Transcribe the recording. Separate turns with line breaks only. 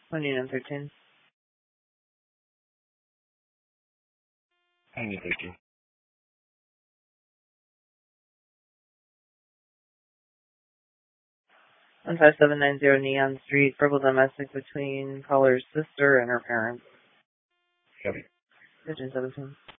2913.
2913.
15790 Neon Street, verbal domestic between caller's sister and her parents.
Copy.
1517.